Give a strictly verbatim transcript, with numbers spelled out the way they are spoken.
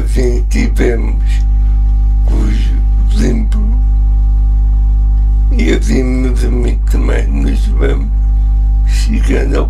assim tivemos cujo limpo e assim meus amigos também.